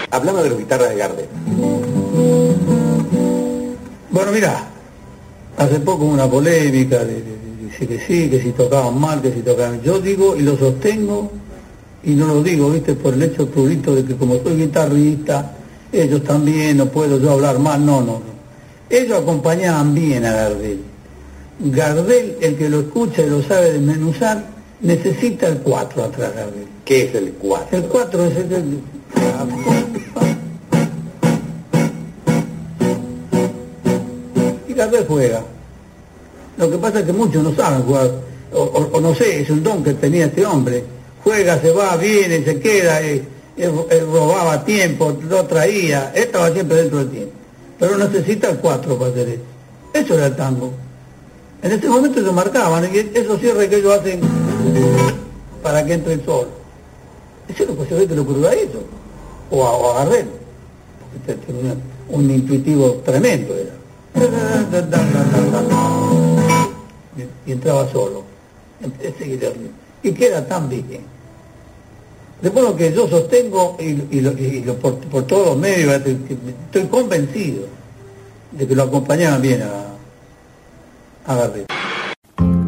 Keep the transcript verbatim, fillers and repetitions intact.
Hablamos de las guitarras de Gardel. Bueno, mirá, hace poco una polémica de, de, de decir que sí, que si tocaban mal, que si tocaban... Yo digo y lo sostengo, y no lo digo, viste, por el hecho prurito de que como soy guitarrista, ellos también, no puedo yo hablar mal, no, no, no. Ellos acompañaban bien a Gardel. Gardel, el que lo escucha y lo sabe desmenuzar, necesita el cuatro atrás, Gardel. ¿Qué es el cuatro? El cuatro es el... el... Y Gardel juega. Lo que pasa es que muchos no saben jugar, o, o, o no sé, es un don que tenía este hombre. Juega, se va, viene, se queda, eh, eh, eh, robaba tiempo, lo traía, él estaba siempre dentro del tiempo. Pero necesita el cuatro para hacer eso. Eso era el tango. En este momento ellos marcaban, y esos cierres que ellos hacen para que entre el sol. Eso es lo que se ve que lo ocurrió a eso, o a, o a Gardel, porque tenía un intuitivo tremendo era. Y, y entraba solo, y queda tan bien. Después lo que yo sostengo, y, y, lo, y lo, por, por todos los medios, estoy convencido de que lo acompañaban bien a, a Gardel.